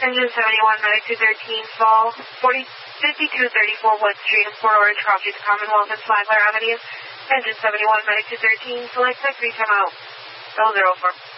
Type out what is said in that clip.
Engine 71, Medic 213, fall 5234 Wood Street in Port Orange, copy to Commonwealth and Flagler Avenue. Engine 71, Medic 213, select the 3 time out. 004.